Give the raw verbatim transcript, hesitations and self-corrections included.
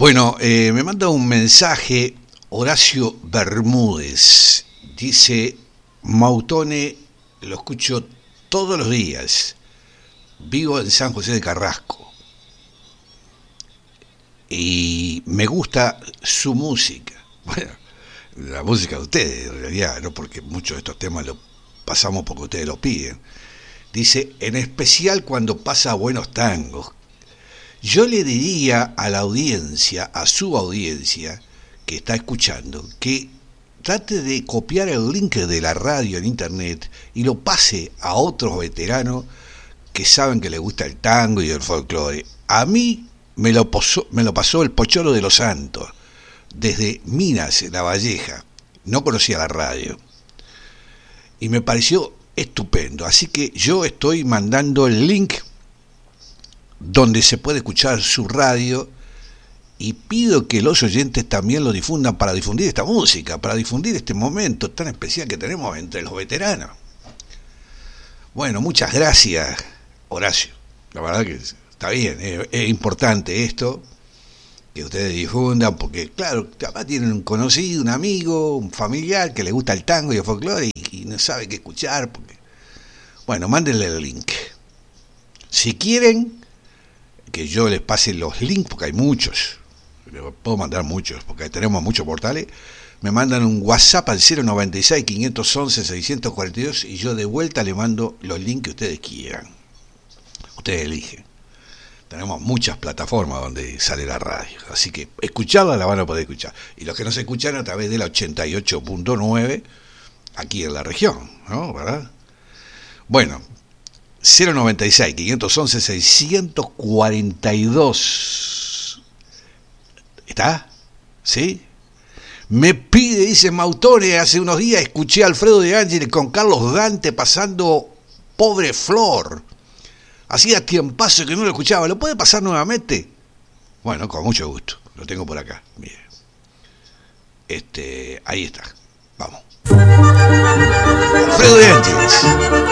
Bueno, eh, me manda un mensaje Horacio Bermúdez. Dice, Mautone, lo escucho todos los días. Vivo en San José de Carrasco. Y me gusta su música. Bueno, la música de ustedes, en realidad, no porque muchos de estos temas los pasamos porque ustedes los piden. Dice, en especial cuando pasa buenos tangos. Yo le diría a la audiencia, a su audiencia que está escuchando, que trate de copiar el link de la radio en internet y lo pase a otros veteranos que saben que les gusta el tango y el folclore. A mí me lo, posó, me lo pasó el Pocholo de los Santos, desde Minas, La Valleja. No conocía la radio. Y me pareció estupendo. Así que yo estoy mandando el link donde se puede escuchar su radio y pido que los oyentes también lo difundan para difundir esta música, para difundir este momento tan especial que tenemos entre los veteranos. Bueno, muchas gracias, Horacio. La verdad que está bien, es, es importante esto, que ustedes difundan, porque claro, capaz tienen un conocido, un amigo, un familiar que le gusta el tango y el folclore y, y no sabe qué escuchar. Porque... Bueno, mándenle el link. Si quieren que yo les pase los links, porque hay muchos, les puedo mandar muchos, porque tenemos muchos portales, me mandan un WhatsApp al cero noventa y seis, quinientos once, seiscientos cuarenta y dos y yo de vuelta le mando los links que ustedes quieran. Ustedes eligen. Tenemos muchas plataformas donde sale la radio, así que escucharla la van a poder escuchar. Y los que no se escuchan a través de la ochenta y ocho punto nueve aquí en la región, ¿no? ¿Verdad? Bueno, cero noventa y seis, quinientos once, seiscientos cuarenta y dos. ¿Está? ¿Sí? Me pide, dice Mautone, hace unos días escuché a Alfredo de Ángeles con Carlos Dante pasando Pobre Flor. Hacía tiempazo que no lo escuchaba. ¿Lo puede pasar nuevamente? Bueno, con mucho gusto. Lo tengo por acá. Mire. Este, ahí está. Vamos. Alfredo de Ángeles.